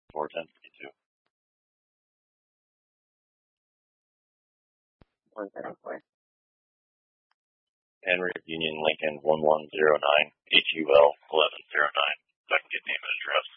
41052. Henry Union Lincoln 1109 HUL 1109. If I can get name and address.